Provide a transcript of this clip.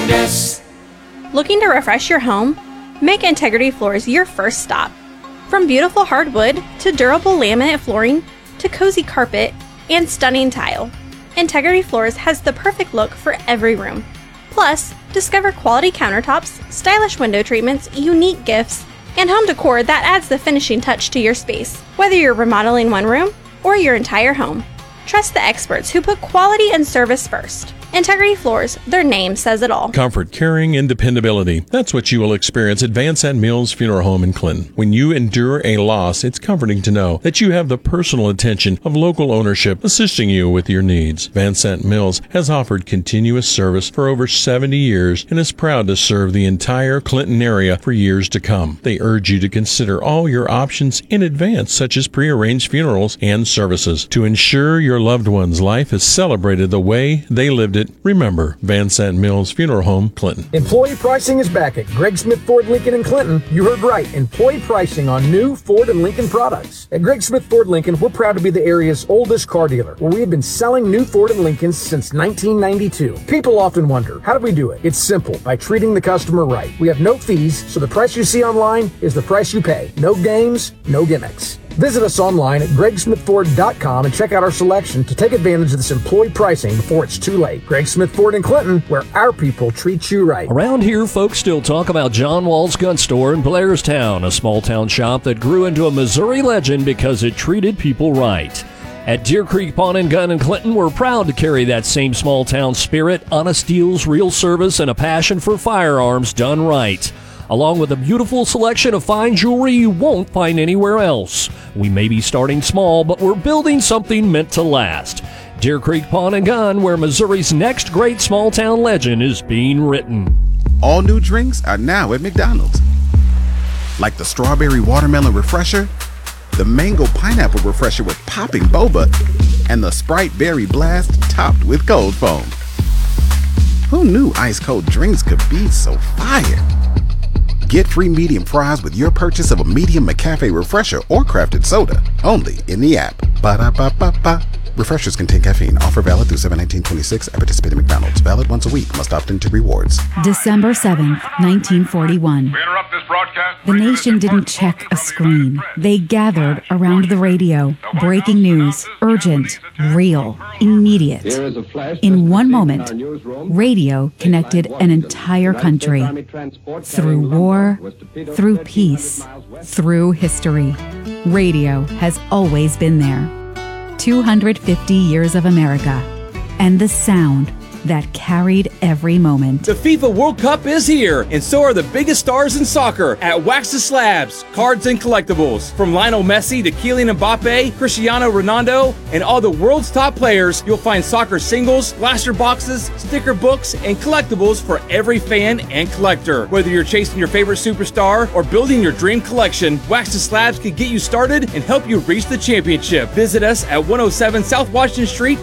Tremendous. Looking to refresh your home? Make Integrity Floors your first stop. From beautiful hardwood to durable laminate flooring to cozy carpet and stunning tile, Integrity Floors has the perfect look for every room. Plus, discover quality countertops, stylish window treatments, unique gifts, and home decor that adds the finishing touch to your space. Whether you're remodeling one room or your entire home, trust the experts who put quality and service first. Integrity Floors, their name says it all. Comfort, caring, and dependability. That's what you will experience at Van Sant Mills Funeral Home in Clinton. When you endure a loss, it's comforting to know that you have the personal attention of local ownership assisting you with your needs. Van Sant Mills has offered continuous service for over 70 years and is proud to serve the entire Clinton area for years to come. They urge you to consider all your options in advance, such as prearranged funerals and services, to ensure your loved one's life is celebrated the way they lived it. Remember, Van Sant Mills Funeral Home, Clinton. Employee pricing is back at Greg Smith Ford Lincoln in Clinton. You heard right. Employee pricing on new Ford and Lincoln products. At Greg Smith Ford Lincoln, we're proud to be the area's oldest car dealer, where we have been selling new Ford and Lincolns since 1992. People often wonder, how do we do it? It's simple, by treating the customer right. We have no fees, so the price you see online is the price you pay. No games, no gimmicks. Visit us online at gregsmithford.com and check out our selection to take advantage of this employee pricing before it's too late. Greg Smith Ford in Clinton, where our people treat you right. Around here, folks still talk about John Wall's Gun Store in Blairstown, a small-town shop that grew into a Missouri legend because it treated people right. At Deer Creek Pawn and Gun in Clinton, we're proud to carry that same small-town spirit, honest deals, real service, and a passion for firearms done right, along with a beautiful selection of fine jewelry you won't find anywhere else. We may be starting small, but we're building something meant to last. Deer Creek Pawn and Gun, where Missouri's next great small-town legend is being written. All new drinks are now at McDonald's. Like the strawberry watermelon refresher, the mango pineapple refresher with popping boba, and the Sprite berry blast topped with cold foam. Who knew ice cold drinks could be so fire? Get free medium fries with your purchase of a medium McCafe refresher or crafted soda, only in the app. Ba-da-ba-ba-ba. Refreshers contain caffeine. Offer valid through 7/19/26 at participating McDonald's. Valid once a week. Must opt into rewards. December 7th, 1941. The nation didn't check a screen. They gathered around the radio. Breaking news. Urgent. Real. Immediate. In one moment, radio connected an entire country. Through war, through peace, through history. Radio has always been there. 250 years of America, and the sound that carried every moment. The FIFA World Cup is here, and so are the biggest stars in soccer at Wax the Slabs, Cards and Collectibles. From Lionel Messi to Kylian Mbappe, Cristiano Ronaldo, and all the world's top players, you'll find soccer singles, blaster boxes, sticker books, and collectibles for every fan and collector. Whether you're chasing your favorite superstar or building your dream collection, Wax the Slabs can get you started and help you reach the championship. Visit us at 107 South Washington Street